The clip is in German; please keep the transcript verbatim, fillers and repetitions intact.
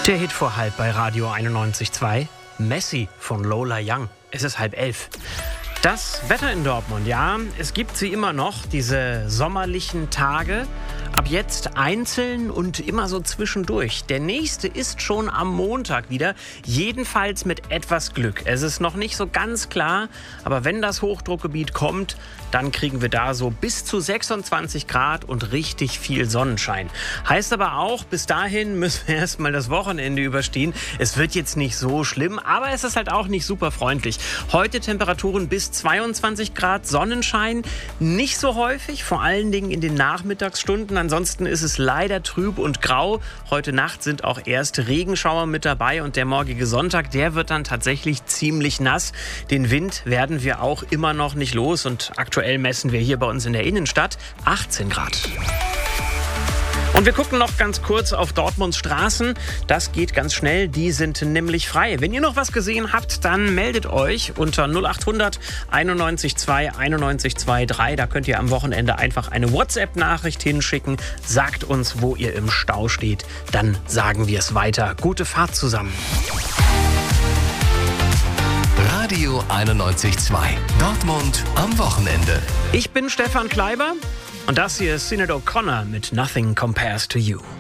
Der Hit vor halb bei Radio einundneunzig Komma zwei. Messi von Lola Young. Es ist halb elf. Das Wetter in Dortmund, ja, es gibt sie immer noch, diese sommerlichen Tage. Ab jetzt einzeln und immer so zwischendurch. Der nächste ist schon am Montag wieder, jedenfalls mit etwas Glück. Es ist noch nicht so ganz klar, aber wenn das Hochdruckgebiet kommt, dann kriegen wir da so bis zu sechsundzwanzig Grad und richtig viel Sonnenschein. Heißt aber auch, bis dahin müssen wir erstmal das Wochenende überstehen. Es wird jetzt nicht so schlimm, aber es ist halt auch nicht super freundlich. Heute Temperaturen bis zweiundzwanzig Grad, Sonnenschein nicht so häufig, vor allen Dingen in den Nachmittagsstunden. Ansonsten ist es leider trüb und grau. Heute Nacht sind auch erste Regenschauer mit dabei und der morgige Sonntag, der wird dann tatsächlich ziemlich nass. Den Wind werden wir auch immer noch nicht los und aktuell messen wir hier bei uns in der Innenstadt achtzehn Grad. Und wir gucken noch ganz kurz auf Dortmunds Straßen. Das geht ganz schnell, die sind nämlich frei. Wenn ihr noch was gesehen habt, dann meldet euch unter null acht hundert einundneunzig zwei einundneunzig drei. Da könnt ihr am Wochenende einfach eine WhatsApp-Nachricht hinschicken. Sagt uns, wo ihr im Stau steht. Dann sagen wir es weiter. Gute Fahrt zusammen. Radio einundneunzig Komma zwei. Dortmund am Wochenende. Ich bin Stefan Kleiber und das hier ist Sinead O'Connor mit Nothing Compares to You.